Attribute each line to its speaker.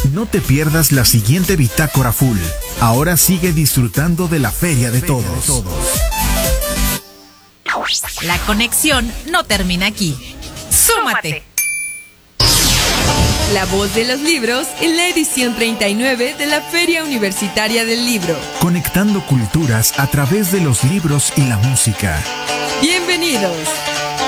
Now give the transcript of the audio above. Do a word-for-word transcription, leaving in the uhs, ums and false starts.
Speaker 1: No te pierdas la siguiente Bitácora Full. Ahora sigue disfrutando de la Feria de Todos.
Speaker 2: La conexión no termina aquí. ¡Súmate!
Speaker 3: La voz de los libros en la edición treinta y nueve de la Feria Universitaria del Libro.
Speaker 1: Conectando culturas a través de los libros y la música.
Speaker 3: Bienvenidos.